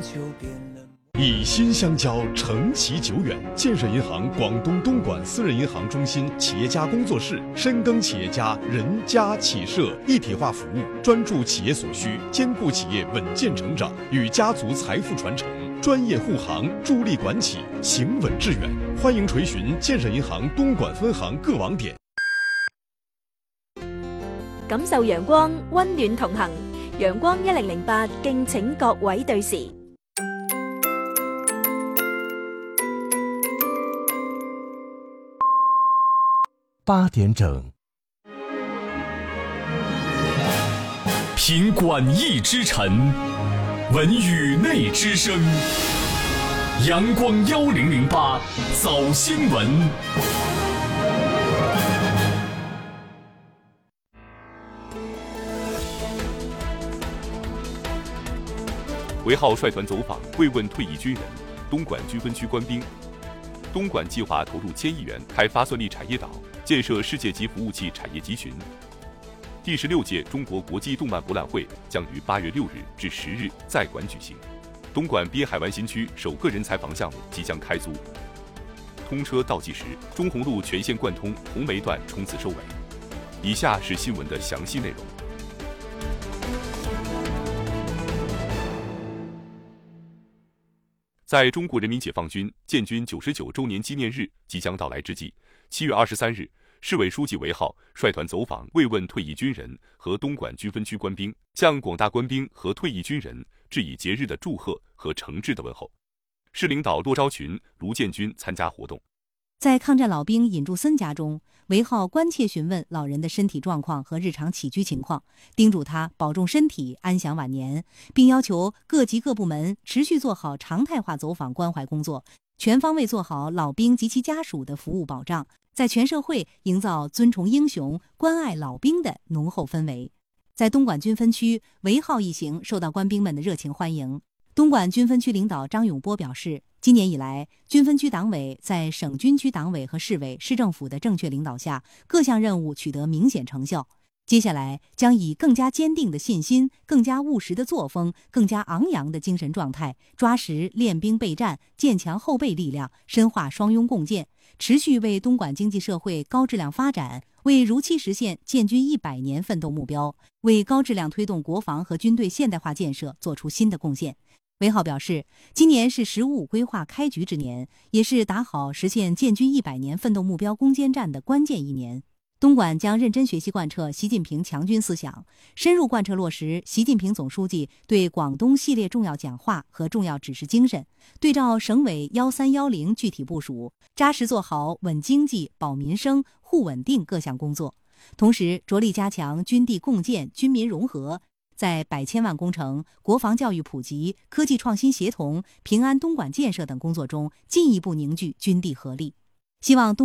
以心相交，承其久远。建设银行广东东莞私人银行中心企业家工作室，深耕企业家人家企社一体化服务，专注企业所需，兼顾企业稳健成长与家族财富传承，专业护航，助力管企行稳致远。欢迎垂询建设银行东莞分行各网点。 感受陽光，溫暖同行。陽光1008，敬請各位對時。 8點整， 品馆驿之晨，闻宇内之声。阳光1008早新闻。 为号率团走访慰问退役军人、东莞军分区官兵。东莞计划投入1000亿元开发算力产业岛，建设世界级服务器产业集群。第16届中国国际动漫博览会将于8月6日至10日在馆举行。东莞滨海湾新区首个人才房项目即将开租。通车倒计时，中洪路全线贯通红梅段冲刺收尾。以下是新闻的详细内容。在中国人民解放军建军99周年纪念日即将到来之际，7月23日，市委书记韦浩率团走访慰问退役军人和东莞军分区官兵，向广大官兵和退役军人致以节日的祝贺和诚挚的问候。市领导骆昭群、卢建军参加活动。 在抗战老兵尹柱森家中，韦浩关切询问老人的身体状况和日常起居情况，叮嘱他保重身体，安享晚年，并要求各级各部门持续做好常态化走访关怀工作，全方位做好老兵及其家属的服务保障，在全社会营造尊崇英雄、关爱老兵的浓厚氛围。在东莞军分区，韦浩一行受到官兵们的热情欢迎。东莞军分区领导张永波表示，今年以来，军分区党委在省军区党委和市委、市政府的正确领导下，各项任务取得明显成效。接下来将以更加坚定的信心、更加务实的作风、更加昂扬的精神状态，抓实练兵备战，建强后备力量，深化双拥共建，持续为东莞经济社会高质量发展，为如期实现建军100年奋斗目标，为高质量推动国防和军队现代化建设做出新的贡献。韦浩表示，今年是“十五五”规划开局之年，也是打好实现建军100年奋斗目标攻坚战的关键一年。东莞将认真学习贯彻习近平强军思想，深入贯彻落实习近平总书记对广东系列重要讲话和重要指示精神，对照省委1310具体部署，扎实做好稳经济、保民生、护稳定各项工作。同时，着力加强军地共建、军民融合，在100千万工程、国防教育普及、科技创新协同、平安东莞建设等工作中，进一步凝聚军地合力。希望